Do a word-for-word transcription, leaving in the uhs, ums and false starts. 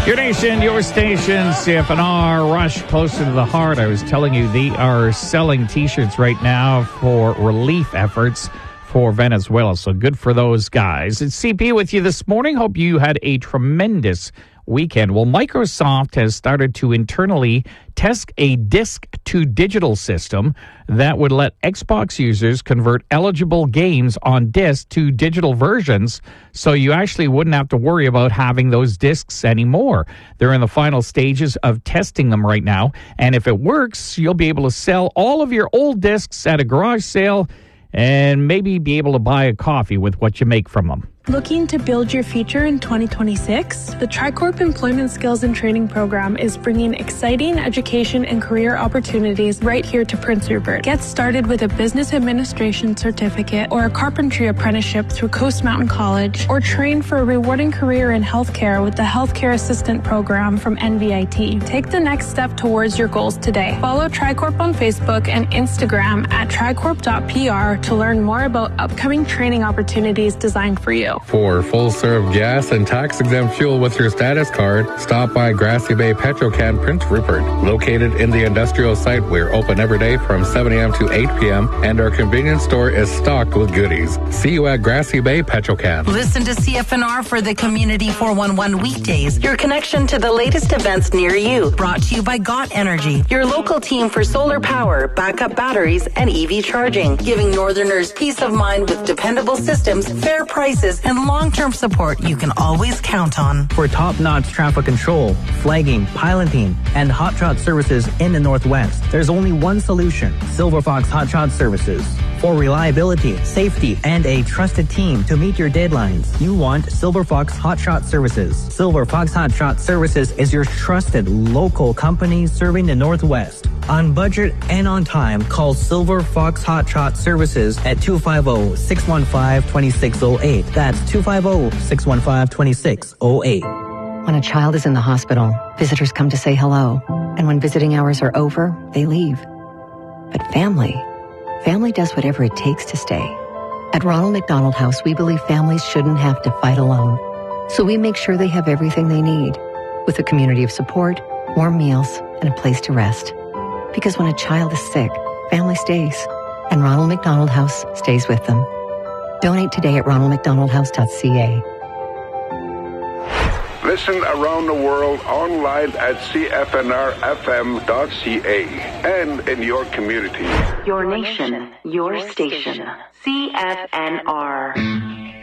Your nation, your station, C F N R, Rush, closer to the heart. I was telling you, they are selling T-shirts right now for relief efforts for Venezuela. So good for those guys. It's C P with you this morning. Hope you had a tremendous weekend. Well, Microsoft has started to internally test a disk-to-digital system that would let Xbox users convert eligible games on disk to digital versions, so you actually wouldn't have to worry about having those discs anymore. They're in the final stages of testing them right now, and if it works, you'll be able to sell all of your old discs at a garage sale and maybe be able to buy a coffee with what you make from them. Looking to build your future in twenty twenty-six? The Tricorp Employment Skills and Training Program is bringing exciting education and career opportunities right here to Prince Rupert. Get started with a business administration certificate or a carpentry apprenticeship through Coast Mountain College, or train for a rewarding career in healthcare with the Healthcare Assistant Program from N V I T. Take the next step towards your goals today. Follow Tricorp on Facebook and Instagram at tricorp dot p r to learn more about upcoming training opportunities designed for you. For full-serve gas and tax-exempt fuel with your status card, stop by Grassy Bay Petrocan, Prince Rupert. Located in the industrial site, we're open every day from seven a.m. to eight p.m., and our convenience store is stocked with goodies. See you at Grassy Bay Petrocan. Listen to C F N R for the Community four one one weekdays, your connection to the latest events near you. Brought to you by Got Energy, your local team for solar power, backup batteries, and E V charging, giving Northerners peace of mind with dependable systems, fair prices, and long-term support you can always count on. For top-notch traffic control, flagging, piloting, and hot shot services in the Northwest, there's only one solution: Silver Fox Hot Shot Services. For reliability, safety, and a trusted team to meet your deadlines, you want Silver Fox Hot Shot Services. Silver Fox Hot Shot Services is your trusted local company serving the Northwest. On budget and on time, call Silver Fox Hot Shot Services at two five zero, six one five, two six zero eight. That's two five zero, six one five, two six zero eight. When a child is in the hospital, visitors come to say hello. And when visiting hours are over, they leave. But family, family does whatever it takes to stay. At Ronald McDonald House, we believe families shouldn't have to fight alone. So we make sure they have everything they need, with a community of support, warm meals, and a place to rest. Because when a child is sick, family stays, and Ronald McDonald House stays with them. Donate today at ronald mcdonald house dot c a. Listen around the world online at c f n r f m dot c a and in your community. Your nation, your station. C F N R.